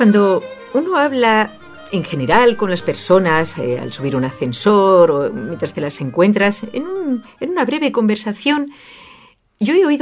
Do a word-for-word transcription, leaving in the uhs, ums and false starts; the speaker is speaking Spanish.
Cuando uno habla en general con las personas, eh, al subir un ascensor o mientras te las encuentras, en, un, en una breve conversación, yo he oído